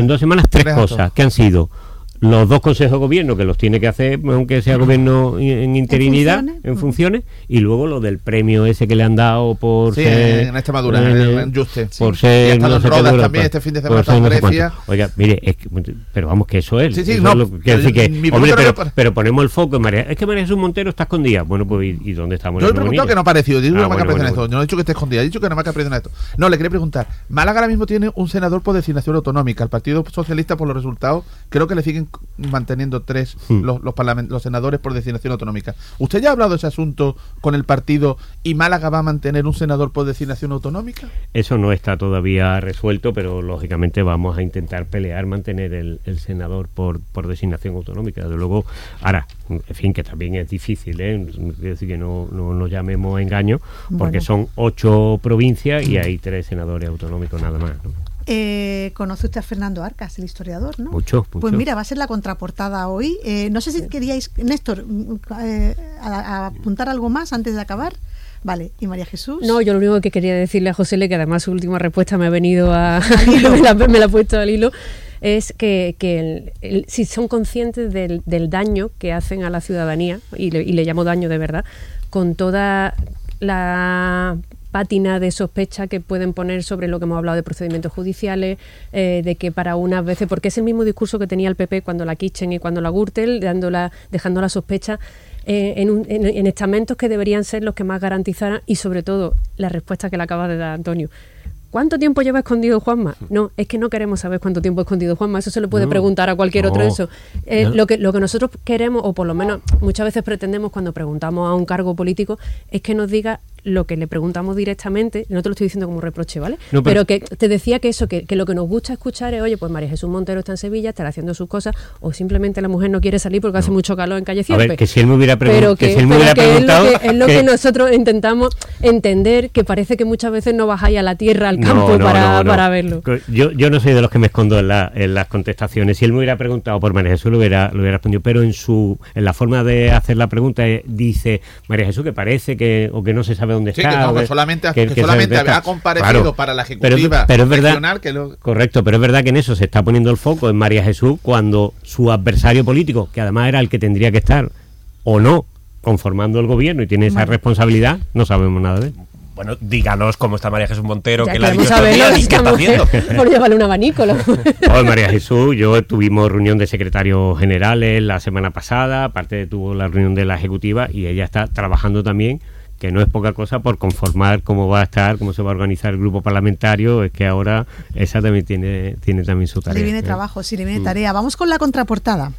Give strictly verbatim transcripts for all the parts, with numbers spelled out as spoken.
En dos semanas tres, tres cosas actos. que han sido los dos consejos de gobierno, que los tiene que hacer, aunque sea gobierno en interinidad, en funciones, en funciones y luego lo del premio ese que le han dado por sí, ser... en Extremadura, en, en, en Juste. Por sí. ser... Y hasta no en sé Rodas qué, también, este fin de semana está en no Grecia. Oiga, mire, es que, pero vamos, que eso es. Sí, sí, eso no. Es lo, que decir que, hombre, pero, para... pero ponemos el foco en María... Es que María Jesús Montero está escondida. Bueno, pues, ¿y, y dónde estamos? Yo le he preguntado que no ha aparecido. Yo ah, no me bueno, ha aparecido bueno, en esto. bueno. Yo no he dicho que esté escondida, he dicho que no me ha aparecido en esto. No, le quería preguntar. Málaga ahora mismo tiene un senador por designación autonómica. El Partido Socialista, por los resultados, creo que le siguen manteniendo tres hmm. los, los, los senadores por designación autonómica. ¿Usted ya ha hablado de ese asunto con el partido y Málaga va a mantener un senador por designación autonómica? Eso no está todavía resuelto, pero lógicamente vamos a intentar pelear, mantener el, el senador por, por designación autonómica. Desde luego, ahora, en fin, que también es difícil, ¿eh? Es decir, que no, no nos llamemos a engaño, porque bueno. son ocho provincias y hay tres senadores autonómicos nada más, ¿no? Eh, conoce usted a Fernando Arcas, el historiador, ¿no? Mucho, mucho. Pues mira, va a ser la contraportada hoy. Eh, no sé si queríais, Néstor, eh, a, a apuntar algo más antes de acabar. Vale, ¿y María Jesús? No, yo lo único que quería decirle a José Le, que además su última respuesta me ha venido a... me, la, me la ha puesto al hilo, es que, que el, el, si son conscientes del, del daño que hacen a la ciudadanía, y le, y le llamo daño de verdad, con toda la... pátina de sospecha que pueden poner sobre lo que hemos hablado de procedimientos judiciales, eh, de que para unas veces, porque es el mismo discurso que tenía el P P cuando la Kitchen y cuando la Gürtel, dándola, dejando la sospecha eh, en, un, en, en estamentos que deberían ser los que más garantizaran, y sobre todo la respuesta que le acaba de dar Antonio. ¿Cuánto tiempo lleva escondido Juanma? No, es que no queremos saber cuánto tiempo ha escondido Juanma, eso se lo puede no, preguntar a cualquier no, otro eso. Eh, no. lo, que, lo que nosotros queremos, o por lo menos muchas veces pretendemos cuando preguntamos a un cargo político, es que nos diga lo que le preguntamos directamente, no te lo estoy diciendo como reproche, ¿vale? No, pero, pero que te decía que eso, que, que lo que nos gusta escuchar es, oye, pues María Jesús Montero está en Sevilla, estará haciendo sus cosas, o simplemente la mujer no quiere salir porque no. hace mucho calor en Calle Cierpe. A ver, que si él me hubiera, pregun- pero que, que si él me pero hubiera que preguntado... Es lo que, es lo que... que nosotros intentamos entender, que parece que muchas veces no bajáis a la tierra, al campo, no, no, para, no, no. para verlo. Yo, yo no soy de los que me escondo en, la, en las contestaciones. Si él me hubiera preguntado por María Jesús, lo hubiera, lo hubiera respondido, pero en su en la forma de hacer la pregunta eh, dice María Jesús que parece que o que no se sabe dónde sí, está. Que no, o que que, solamente, que, que que solamente está. ha comparecido claro, para la ejecutiva pero, pero es verdad, regional. Que lo... Correcto, pero es verdad que en eso se está poniendo el foco en María Jesús cuando su adversario político, que además era el que tendría que estar o no conformando el gobierno y tiene esa bueno. responsabilidad, no sabemos nada de él. Bueno, díganos cómo está María Jesús Montero, ya que la ha dicho estos días y qué está haciendo. Por llevarle un abanico. Hoy María Jesús, yo tuvimos reunión de secretarios generales la semana pasada, aparte de tuvo la reunión de la ejecutiva y ella está trabajando también, que no es poca cosa, por conformar cómo va a estar, cómo se va a organizar el grupo parlamentario. Es que ahora esa también tiene, tiene también su tarea. Le viene ¿eh? trabajo, sí, le viene tarea. Vamos con la contraportada.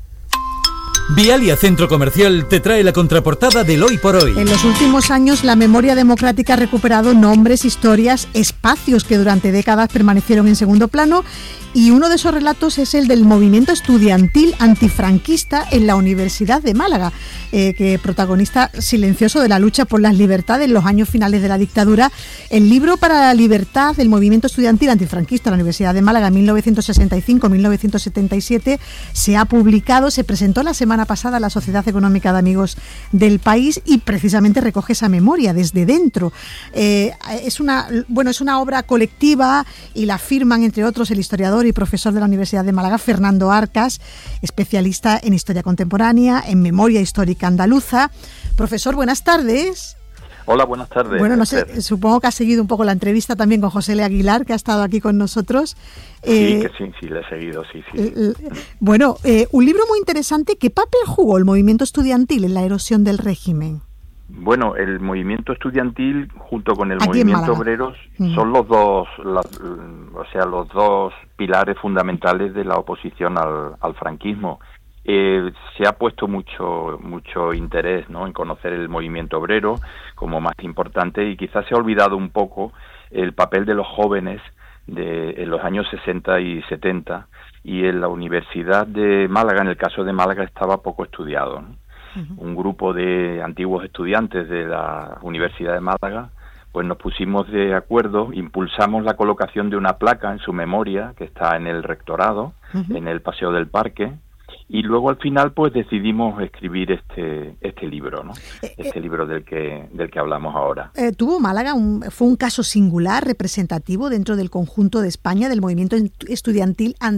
Vialia Centro Comercial te trae la contraportada del Hoy por Hoy. En los últimos años, la memoria democrática ha recuperado nombres, historias, espacios que durante décadas permanecieron en segundo plano, y uno de esos relatos es el del movimiento estudiantil antifranquista en la Universidad de Málaga, eh, que protagonista silencioso de la lucha por las libertades en los años finales de la dictadura. El libro para la libertad del movimiento estudiantil antifranquista en la Universidad de Málaga mil novecientos sesenta y cinco a mil novecientos setenta y siete se ha publicado, se presentó la semana pasada a la Sociedad Económica de Amigos del País y precisamente recoge esa memoria desde dentro. Eh, es una, bueno, es una obra colectiva y la firman, entre otros, el historiador y profesor de la Universidad de Málaga, Fernando Arcas, especialista en historia contemporánea, en memoria histórica andaluza. Profesor, buenas tardes. Hola, buenas tardes. Bueno, no sé, supongo que ha seguido un poco la entrevista también con José Le Aguilar, que ha estado aquí con nosotros. Sí, eh, que sí, sí, le he seguido, sí, sí. Eh, bueno, eh, un libro muy interesante. ¿Qué papel jugó el movimiento estudiantil en la erosión del régimen? Bueno, el movimiento estudiantil junto con el Aquí movimiento obrero uh-huh. son los dos, la, o sea, los dos pilares fundamentales de la oposición al, al franquismo. Eh, se ha puesto mucho mucho interés, ¿no?, en conocer el movimiento obrero como más importante, y quizás se ha olvidado un poco el papel de los jóvenes de en los años sesenta y setenta, y en la Universidad de Málaga, en el caso de Málaga, estaba poco estudiado, ¿no? Uh-huh. Un grupo de antiguos estudiantes de la Universidad de Málaga, pues nos pusimos de acuerdo, impulsamos la colocación de una placa en su memoria, que está en el rectorado, uh-huh. en el Paseo del Parque, Y luego al final pues decidimos escribir este este libro, ¿no? Este eh, libro del que del que hablamos ahora. Eh, tuvo Málaga un, fue un caso singular, representativo dentro del conjunto de España del movimiento estudiantil